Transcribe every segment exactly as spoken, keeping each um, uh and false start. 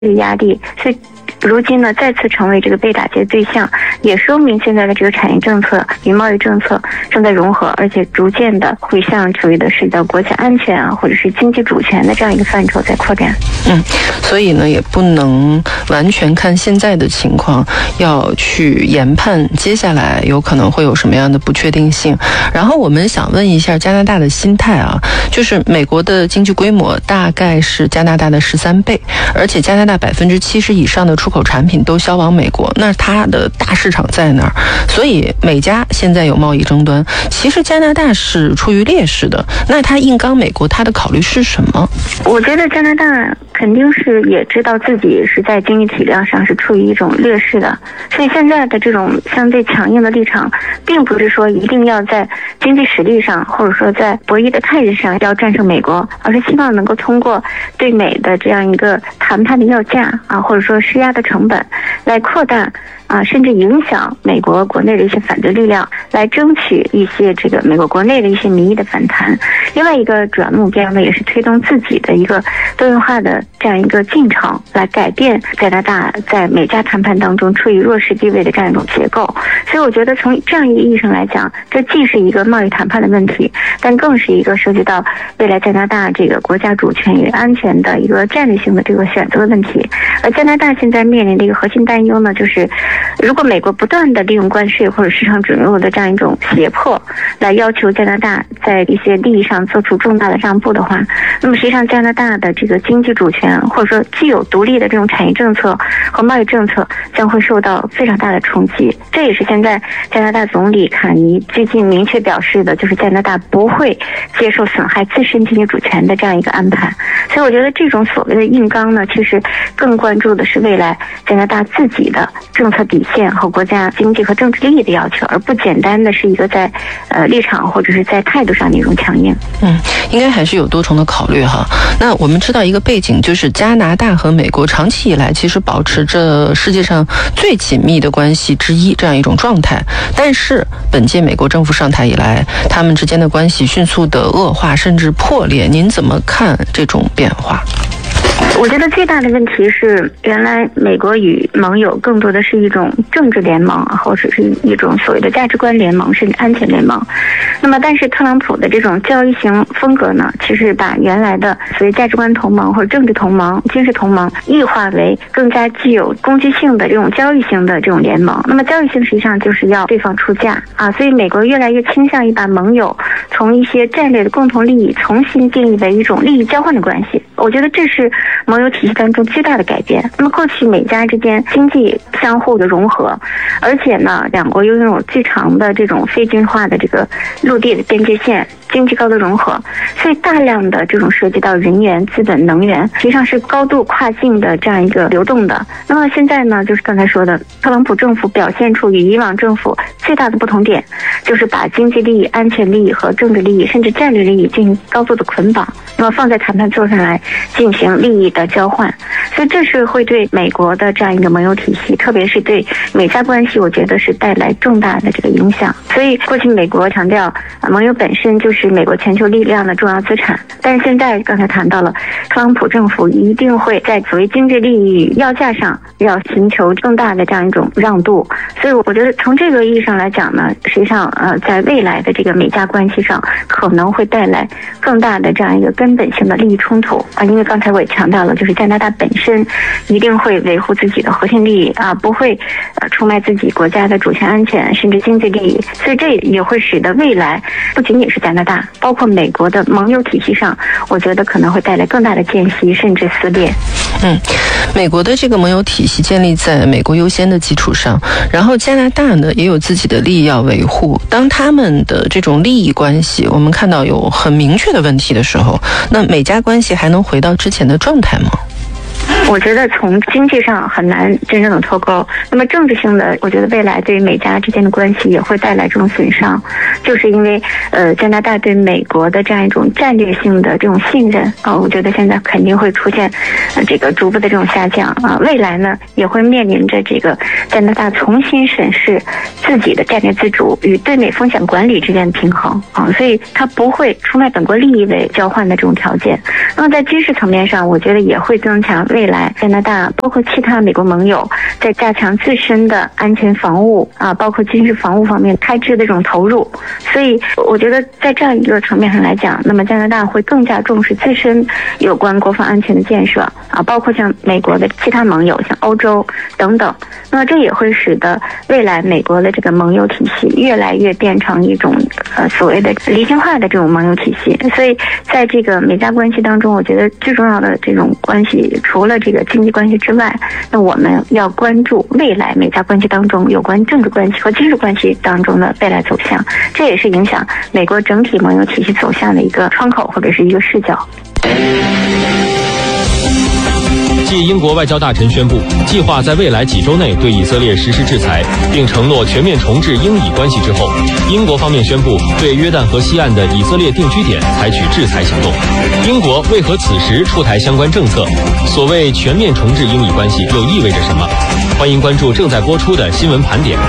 压力，所以如今呢再次成为这个被打击的对象，也说明现在的这个产业政策与贸易政策正在融合，而且逐渐的会向所谓的是到国家安全啊，或者是经济主权的这样一个范畴在扩展。 嗯，所以呢也不能完全看现在的情况，要去研判接下来有可能会有什么样的不确定性。然后我们想问一下加拿大的心态啊，就是美国的经济规模大概是加拿大的十三倍，而且加拿大百分之七十以上的出口产品都销往美国，那它的大市场在哪儿？所以美加现在有贸易争端，其实加拿大是处于劣势的，那它硬刚美国，它的考虑是什么？ 我觉得加拿大肯定是也知道自己是在经济体量上是处于一种劣势的，所以现在的这种相对强硬的立场，并不是说一定要在经济实力上，或者说在博弈的态势上要战胜美国，而是希望能够通过对美的这样一个谈判的要价啊，或者说施压的成本，来扩大啊，甚至影响美国国内的一些反对力量，来争取一些这个美国国内的一些民意的反弹。另外一个主要目标呢，也是推动自己的一个多元化的这样一个进程，来改变加拿大在美加谈判当中处于弱势地位的这样一种结构。所以我觉得从这样一个意义上来讲，这既是一个贸易谈判的问题，但更是一个涉及到未来加拿大这个国家主权与安全的一个战略性的这个选择的问题。而加拿大现在面临的一个核心担忧呢，就是如果美国不断的利用关税或者市场准入的这样一种胁迫来要求加拿大在一些利益上做出重大的让步的话，那么实际上加拿大的这个经济主权或者说具有独立的这种产业政策和贸易政策将会受到非常大的冲击。这也是现在加拿大总理卡尼最近明确表示的，就是加拿大不会接受损害自身经济主权的这样一个安排。所以我觉得这种所谓的硬刚呢，其实更关注的是未来加拿大自己的政策底线和国家经济和政治利益的要求，而不简单的是一个在呃立场或者是在态度上的一种强硬。 嗯，应该还是有多重的考虑哈。那我们知道一个背景，就是加拿大和美国长期以来其实保持着世界上最紧密的关系之一这样一种状态，但是本届美国政府上台以来，他们之间的关系迅速的恶化甚至破裂，您怎么看这种变化？ 我觉得最大的问题是，原来美国与盟友更多的是一种政治联盟，或者是一种所谓的价值观联盟，甚至安全联盟。那么但是特朗普的这种交易型风格呢，其实把原来的所谓价值观同盟或者政治同盟、军事同盟异化为更加具有攻击性的这种交易型的这种联盟。那么交易性实际上就是要对方出价啊，所以美国越来越倾向于把盟友从一些战略的共同利益重新定义为一种利益交换的关系。我觉得这是盟友体系当中最大的改变。那么过去美加之间经济相互的融合，而且呢两国又拥有最长的这种非军化的这个陆地的边界线，经济高度融合，所以大量的这种涉及到人员、资本、能源，实际上是高度跨境的这样一个流动的。那么现在呢，就是刚才说的，特朗普政府表现出与以往政府最大的不同点，就是把经济利益、安全利益和政治利益，甚至战略利益进行高度的捆绑，那么放在谈判桌上来进行利益的交换。所以这是会对美国的这样一个盟友体系，特别是对美加关系，我觉得是带来重大的这个影响。所以过去美国强调盟友本身就是美国全球力量的重要资产，但是现在刚才谈到了特朗普政府一定会在所谓经济利益与要价上要寻求更大的这样一种让渡。所以我觉得从这个意义上来讲呢，实际上呃在未来的这个美加关系上可能会带来更大的这样一个根本性的利益冲突啊，因为刚才我也强调了，就是加拿大本身一定会维护自己的核心利益啊，不会呃出卖自己国家的主权安全甚至经济利益。所以这也会使得未来不仅仅是加拿大，包括美国的盟友体系上，我觉得可能会带来更大的间隙甚至撕裂。 嗯，美国的这个盟友体系建立在美国优先的基础上，然后加拿大呢也有自己的利益要维护。当他们的这种利益关系我们看到有很明确的问题的时候，那美加关系还能回到之前的状态吗？ 我觉得从经济上很难真正的脱钩，那么政治性的，我觉得未来对于美加之间的关系也会带来这种损伤，就是因为呃加拿大对美国的这样一种战略性的这种信任啊、呃，我觉得现在肯定会出现呃这个逐步的这种下降啊、呃，未来呢也会面临着这个加拿大重新审视自己的战略自主与对美风险管理之间的平衡啊、呃，所以它不会出卖本国利益为交换的这种条件。那么在军事层面上，我觉得也会增强未来来加拿大包括其他美国盟友在加强自身的安全防务啊，包括军事防务方面开支的这种投入。所以我觉得在这样一个层面上来讲，那么加拿大会更加重视自身有关国防安全的建设啊，包括像美国的其他盟友，像欧洲等等。那么这也会使得未来美国的这个盟友体系越来越变成一种呃所谓的理性化的这种盟友体系。所以在这个美加关系当中，我觉得最重要的这种关系，除了这个经济关系之外，那我们要关注未来美加关系当中有关政治关系和军事关系当中的未来走向，这也是影响美国整体盟友体系走向的一个窗口或者是一个视角。 继英国外交大臣宣布计划在未来几周内对以色列实施制裁，并承诺全面重置英以关系之后，英国方面宣布对约旦河西岸的以色列定居点采取制裁行动。英国为何此时出台相关政策？所谓全面重置英以关系又意味着什么？欢迎关注正在播出的新闻盘点。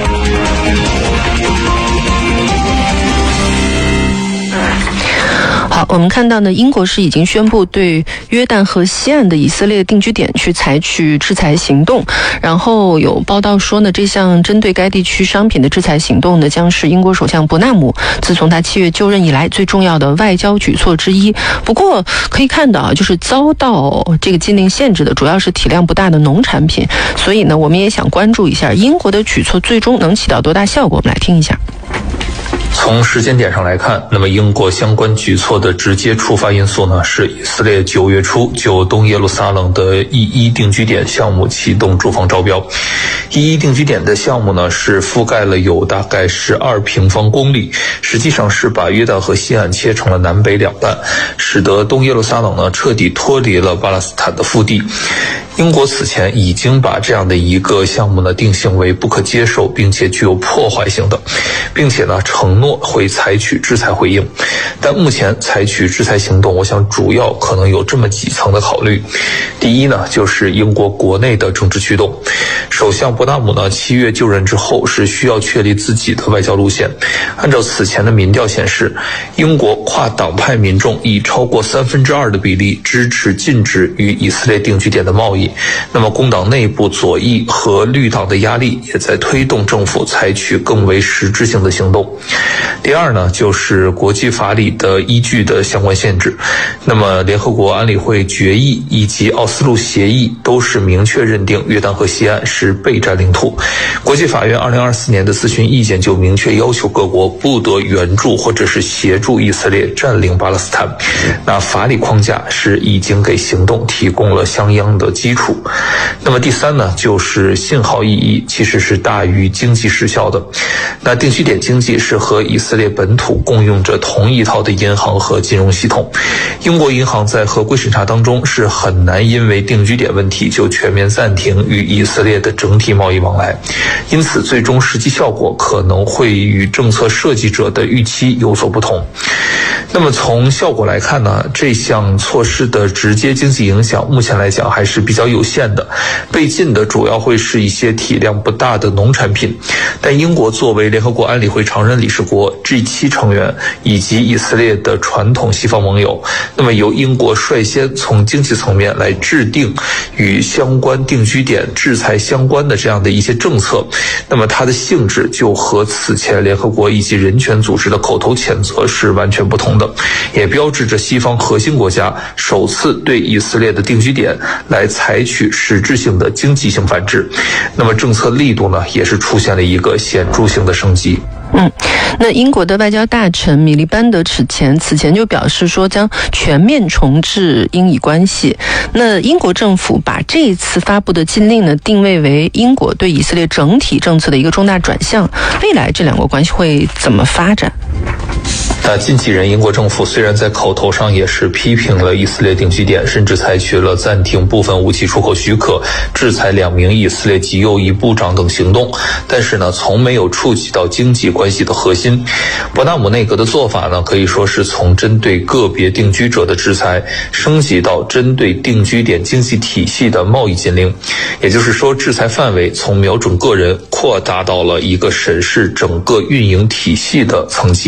好，我们看到呢，英国是已经宣布对约旦河西岸的以色列定居点去采取制裁行动，然后有报道说呢，这项针对该地区商品的制裁行动呢，将是英国首相伯纳姆自从他七月就任以来最重要的外交举措之一。不过可以看到啊，就是遭到这个禁令限制的主要是体量不大的农产品，所以呢，我们也想关注一下英国的举措最终能起到多大效果。我们来听一下。 从时间点上来看，那么英国相关举措的直接触发因素呢，是以色列九月初就东耶路撒冷的一一定居点项目启动住房招标。一一定居点的项目呢，是覆盖了有大概十二平方公里，实际上是把约旦河西岸切成了南北两半，使得东耶路撒冷呢彻底脱离了巴勒斯坦的腹地。英国此前已经把这样的一个项目呢定性为不可接受并且具有破坏性的，并且呢承诺会采取制裁回应。但目前采取制裁行动，我想主要可能有这么几层的考虑。第一呢，就是英国国内的政治驱动。首相伯纳姆呢七月就任之后是需要确立自己的外交路线。按照此前的民调显示，英国跨党派民众以超过三分之二的比例支持禁止与以色列定居点的贸易。那么工党内部左翼和绿党的压力也在推动政府采取更为实质性的行动。第二呢，就是国际法里的依据的相关限制。那么联合国安理会决议以及奥斯陆协议都是明确认定约旦河西岸是备战领土。国际法院二零二四年的咨询意见就明确要求各国不得援助或者是协助以色列占领巴勒斯坦。那法理框架是已经给行动提供了相应的基础。那么第三呢，就是信号意义其实是大于经济实效的。那定居点经济是和以色列本土共用着同一套的银行和金融系统。英国银行在合规审查当中是很难因为定居点问题就全面暂停与以色列的整体贸易往来，因此最终实际效果可能会与政策设计者的预期有所不同。那么从效果来看呢，这项措施的直接经济影响目前来讲还是比较有限的。被禁的主要会是一些体量不大的农产品，但英国作为联合国安理会常任理事国 G 七 成员以及以色列的传统西方盟友，那么由英国率先从经济层面来制定与相关定居点制裁相关的这样的一些政策，那么它的性质就和此前联合国以及人权组织的口头谴责是完全不同的，也标志着西方核心国家首次对以色列的定居点来采取实质性的经济性反制。那么政策力度呢，也是出现了一个显著性的升级。 嗯，那英国的外交大臣米利班德此前此前就表示说将全面重置英以关系。那英国政府把这一次发布的禁令呢定位为英国对以色列整体政策的一个重大转向，未来这两国关系会怎么发展？ 那近几任英国政府虽然在口头上也是批评了以色列定居点，甚至采取了暂停部分武器出口许可、制裁两名以色列极右翼部长等行动，但是呢，从没有触及到经济关系的核心。伯纳姆内阁的做法呢，可以说是从针对个别定居者的制裁，升级到针对定居点经济体系的贸易禁令。也就是说，制裁范围从瞄准个人扩大到了一个审视整个运营体系的层级。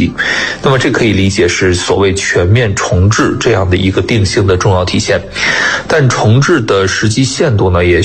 期。那么这可以理解是所谓全面重置这样的一个定性的重要体现，但重置的实际限度呢，也